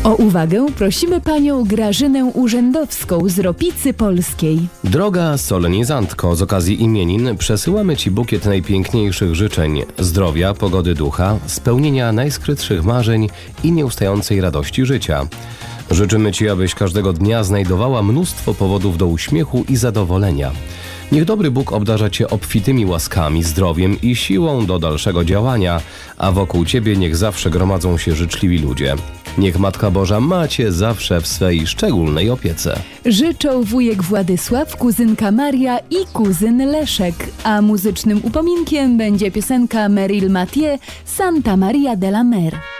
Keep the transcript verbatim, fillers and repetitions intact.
O uwagę prosimy panią Grażynę Urzędowską z Ropicy Polskiej. Droga solenizantko, z okazji imienin przesyłamy Ci bukiet najpiękniejszych życzeń, zdrowia, pogody ducha, spełnienia najskrytszych marzeń i nieustającej radości życia. Życzymy Ci, abyś każdego dnia znajdowała mnóstwo powodów do uśmiechu i zadowolenia. Niech dobry Bóg obdarza Cię obfitymi łaskami, zdrowiem i siłą do dalszego działania, a wokół Ciebie niech zawsze gromadzą się życzliwi ludzie. Niech Matka Boża ma Cię zawsze w swej szczególnej opiece. Życzą wujek Władysław, kuzynka Maria i kuzyn Leszek, a muzycznym upominkiem będzie piosenka Meryl Mathieu Santa Maria de la Mer.